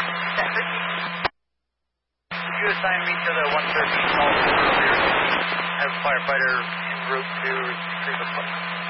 Did you assign me to the 113 call earlier? Have a firefighter en route to retrieve a